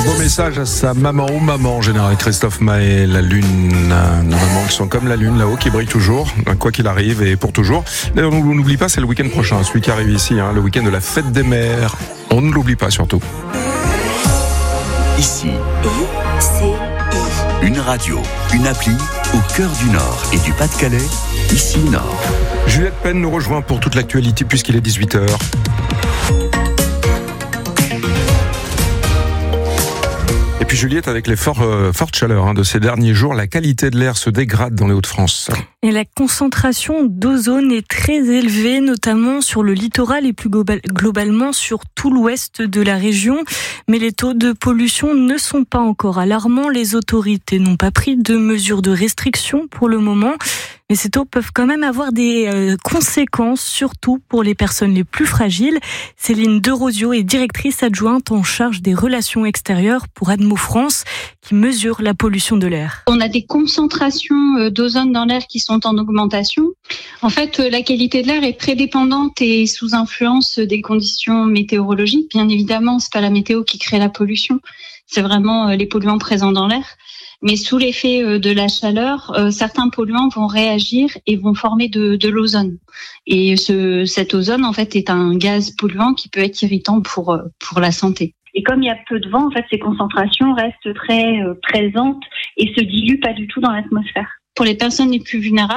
Beau message à sa maman ou maman, général Christophe Mahé, la lune. Nos mamans qui sont comme la lune là-haut, qui brille toujours, quoi qu'il arrive et pour toujours. D'ailleurs, on n'oublie pas, c'est le week-end prochain, celui qui arrive ici, le week-end de la fête des mères. On ne l'oublie pas surtout. Ici, une radio, une appli au cœur du Nord et du Pas-de-Calais, ici Nord. Juliette Penn nous rejoint pour toute l'actualité puisqu'il est 18h. Et puis Juliette, avec les fortes chaleurs de ces derniers jours, la qualité de l'air se dégrade dans les Hauts-de-France. Et la concentration d'ozone est très élevée, notamment sur le littoral et plus globalement sur tout l'ouest de la région. Mais les taux de pollution ne sont pas encore alarmants. Les autorités n'ont pas pris de mesures de restriction pour le moment. Mais ces taux peuvent quand même avoir des conséquences, surtout pour les personnes les plus fragiles. Céline Derosio est directrice adjointe en charge des relations extérieures pour Admo France, qui mesure la pollution de l'air. On a des concentrations d'ozone dans l'air qui sont en augmentation. En fait, la qualité de l'air est très dépendante et sous influence des conditions météorologiques. Bien évidemment, c'est pas la météo qui crée la pollution, c'est vraiment les polluants présents dans l'air. Mais sous l'effet de la chaleur, certains polluants vont réagir et vont former de l'ozone. Et cet ozone, en fait, est un gaz polluant qui peut être irritant pour la santé. Et comme il y a peu de vent, en fait, ces concentrations restent très présentes et se diluent pas du tout dans l'atmosphère. Pour les personnes les plus vulnérables,